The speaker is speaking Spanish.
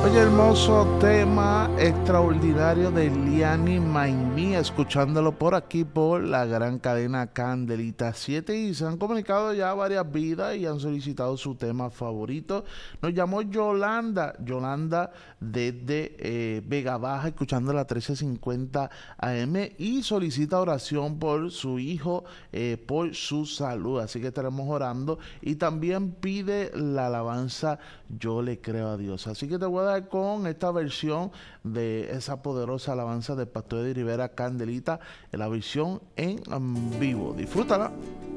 Oye, hermoso tema extraordinario de Liani Maimí, escuchándolo por aquí por la gran cadena Candelita 7 y se han comunicado ya varias vidas y han solicitado su tema favorito. Nos llamó Yolanda desde Vega Baja, escuchando la 1350 AM y solicita oración por su hijo, por su salud. Así que estaremos orando y también pide la alabanza Yo le creo a Dios. Así que te voy a dar con esta versión de esa poderosa alabanza del pastor Eddie Rivera Candelita, en la versión en vivo. Disfrútala.